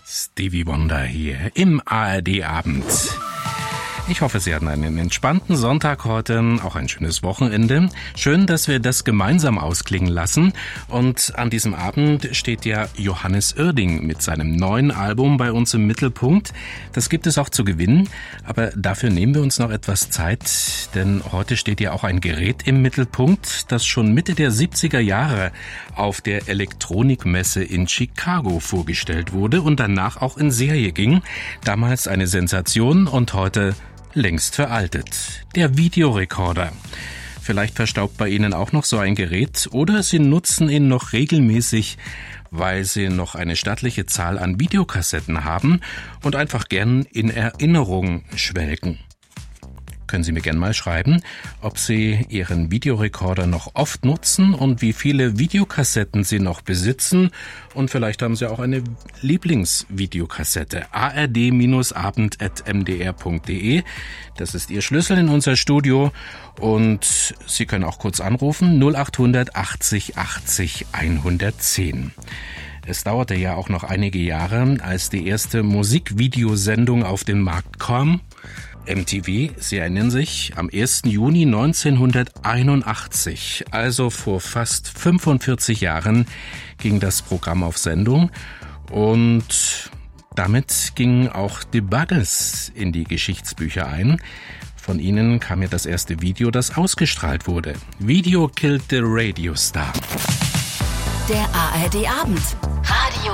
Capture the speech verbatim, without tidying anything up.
Stevie Wonder hier im A R D-Abend. Ich hoffe, Sie hatten einen entspannten Sonntag heute, auch ein schönes Wochenende. Schön, dass wir das gemeinsam ausklingen lassen. Und an diesem Abend steht ja Johannes Oerding mit seinem neuen Album bei uns im Mittelpunkt. Das gibt es auch zu gewinnen, aber dafür nehmen wir uns noch etwas Zeit, denn heute steht ja auch ein Gerät im Mittelpunkt, das schon Mitte der siebziger Jahre auf der Elektronikmesse in Chicago vorgestellt wurde und danach auch in Serie ging. Damals eine Sensation und heute längst veraltet. Der Videorekorder. Vielleicht verstaubt bei Ihnen auch noch so ein Gerät oder Sie nutzen ihn noch regelmäßig, weil Sie noch eine stattliche Zahl an Videokassetten haben und einfach gern in Erinnerung schwelgen. Können Sie mir gerne mal schreiben, ob Sie Ihren Videorekorder noch oft nutzen und wie viele Videokassetten Sie noch besitzen. Und vielleicht haben Sie auch eine Lieblingsvideokassette. a r d abend at m d r punkt d e. Das ist Ihr Schlüssel in unser Studio. Und Sie können auch kurz anrufen null acht hundert achtzig achtzig hundertzehn. Es dauerte ja auch noch einige Jahre, als die erste Musikvideosendung auf den Markt kam. M T V, Sie erinnern sich, am ersten Juni neunzehnhunderteinundachtzig, also vor fast fünfundvierzig Jahren, ging das Programm auf Sendung und damit gingen auch die Buggles in die Geschichtsbücher ein. Von ihnen kam ja das erste Video, das ausgestrahlt wurde. Video killed the Radio Star. Der A R D-Abend. Radio